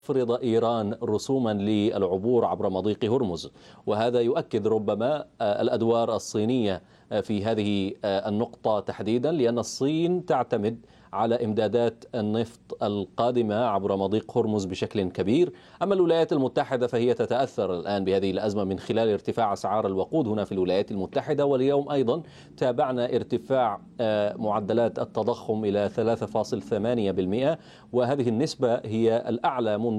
تفرض إيران رسوما للعبور عبر مضيق هرمز، وهذا يؤكد ربما الأدوار الصينية في هذه النقطة تحديدا، لأن الصين تعتمد على إمدادات النفط القادمة عبر مضيق هرمز بشكل كبير. أما الولايات المتحدة فهي تتأثر الآن بهذه الأزمة من خلال ارتفاع أسعار الوقود هنا في الولايات المتحدة، واليوم أيضا تابعنا ارتفاع معدلات التضخم إلى 3.8%، وهذه النسبة هي الأعلى منذ